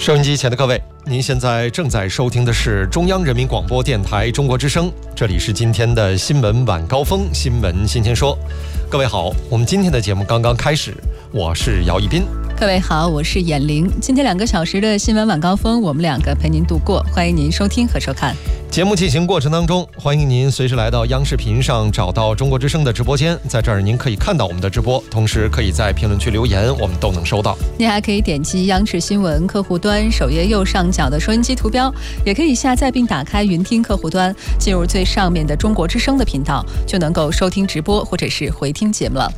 收音机前的各位，您现在正在收听的是中央人民广播电台中国之声，这里是今天的新闻晚高峰，新闻新鲜说。各位好，我们今天的节目刚刚开始，我是姚一斌。 各位好，我是闫玲。今天2个小时的新闻晚高峰，我们2个陪您度过，欢迎您收听和收看。 节目进行过程当中，欢迎您随时来到央视频上找到中国之声的直播间，在这儿您可以看到我们的直播，同时可以在评论区留言，我们都能收到。 您还可以点击央视新闻客户端首页右上角的收音机图标，也可以下载并打开云听客户端，进入最上面的中国之声的频道，就能够收听直播或者是回听节目了。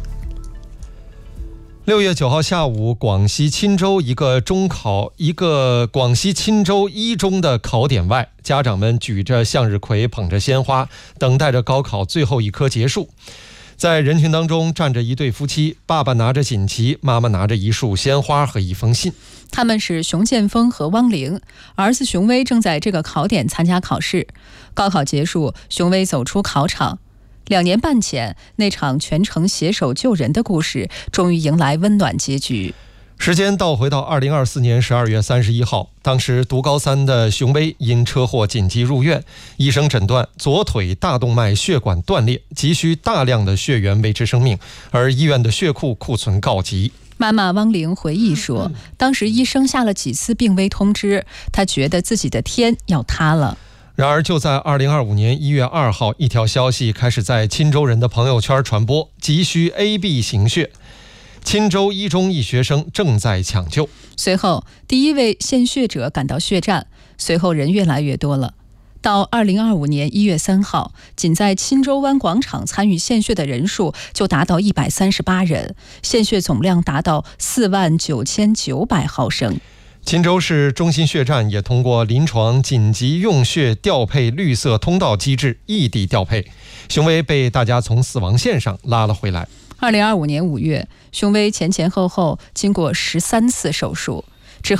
6月9号下午，广西钦州一个广西钦州一中的考点外，家长们举着向日葵，捧着鲜花，等待着高考最后一科结束。在人群当中站着一对夫妻，爸爸拿着锦旗，妈妈拿着一束鲜花和一封信。 他们是熊建峰和汪玲，儿子熊威正在这个考点参加考试。高考结束，熊威走出考场。2年半前，那场全程携手救人的故事终于迎来温暖结局。 时间倒回到2024年12月31号，当时读高3的熊威因车祸紧急入院，医生诊断左腿大动脉血管断裂，急需大量的血源维持生命，而医院的血库库存告急。 妈妈汪玲回忆说，当时医生下了几次病危通知，她觉得自己的天要塌了。 然而就在2025年1月2号，一条消息开始在钦州人的朋友圈传播，急需 AB 型血，钦州一中一学生正在抢救。 随后第1位献血者赶到血站，随后人越来越多了。到2025年1月3号，仅在钦州湾广场参与献血的人数就达到138人，献血总量达到49900毫升。 钦州市中心血站也通过临床紧急用血调配绿色通道机制异地调配，熊威被大家从死亡线上拉了回来。 2025年5月，熊威前后经过13次手术，